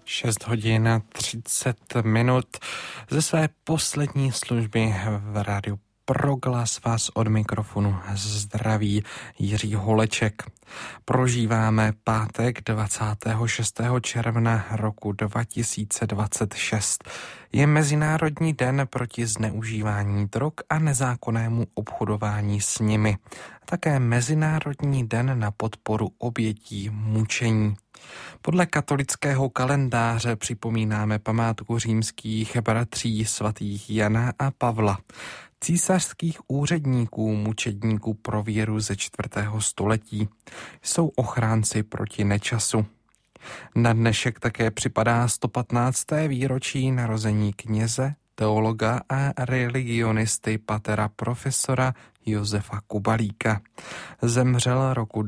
6 hodin 30 minut. Ze své poslední služby v rádiu Proglas vás od mikrofonu zdraví Jiří Holeček. Prožíváme pátek 26. června roku 2026. Je Mezinárodní den proti zneužívání drog a nezákonnému obchodování s nimi. Také Mezinárodní den na podporu obětí mučení. Podle katolického kalendáře připomínáme památku římských bratří svatých Jana a Pavla, císařských úředníků, mučedníků pro víru ze 4. století. Jsou ochránci proti nečasu. Na dnešek také připadá 115. výročí narození kněze, teologa a religionisty patera profesora Josefa Kubalíka. Zemřel roku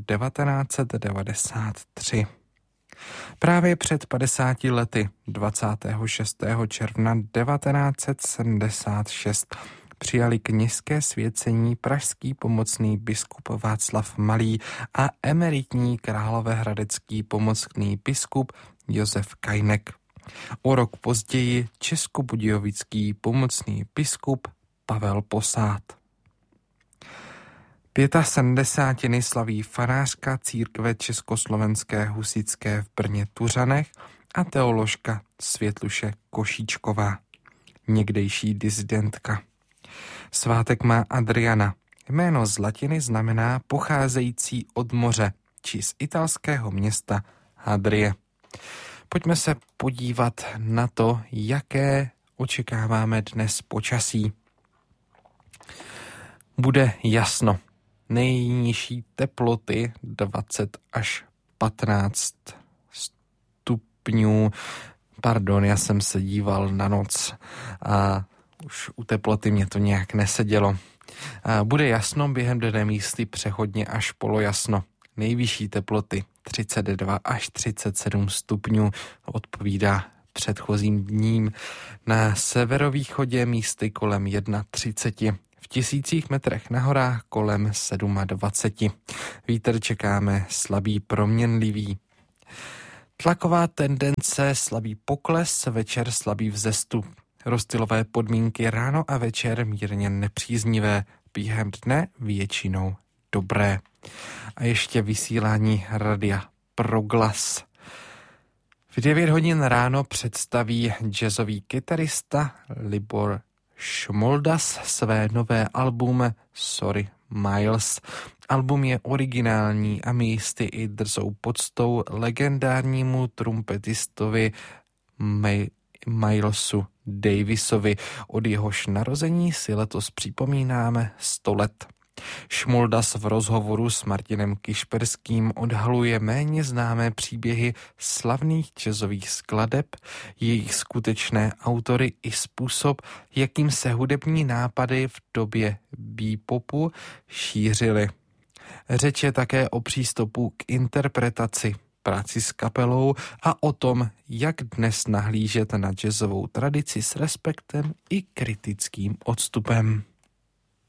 1993. Právě před 50 lety, 26. června 1976, přijali kněžské svěcení pražský pomocný biskup Václav Malý a emeritní královéhradecký pomocný biskup Josef Kajnek. O rok později českobudějovický pomocný biskup Pavel Posád. 75. slaví farářka církve Československé husitské v Brně Tuřanech a teoložka Světluše Košíčková, někdejší disidentka. Svátek má Adriana. Jméno z latiny znamená pocházející od moře, či z italského města Adrie. Pojďme se podívat na to, jaké očekáváme dnes počasí. Bude jasno. Nejnižší teploty 20 až 15 stupňů. Pardon, já jsem se díval na noc a už u teploty mě to nějak nesedělo. Bude jasno, během dne místy přechodně až polojasno. Nejvyšší teploty 32 až 37 stupňů odpovídá předchozím dním. Na severovýchodě místy kolem 31. V 1000 metrech na horách kolem 27. Vítr čekáme slabý proměnlivý. Tlaková tendence slabý pokles, večer slabý vzestup. Rozptylové podmínky ráno a večer mírně nepříznivé, během dne většinou dobré. A ještě vysílání radia Proglas. V 9 hodin ráno představí jazzový kytarista Libor Šmoldas své nové album Sorry Miles. Album je originální a místy i drzou poctou legendárnímu trumpetistovi Milesu Davisovi. Od jehož narození si letos připomínáme 100 let. Šmoldas v rozhovoru s Martinem Kišperským odhaluje méně známé příběhy slavných jazzových skladeb, jejich skutečné autory i způsob, jakým se hudební nápady v době bebopu šířily. Řeč je také o přístupu k interpretaci, práci s kapelou a o tom, jak dnes nahlížet na jazzovou tradici s respektem i kritickým odstupem.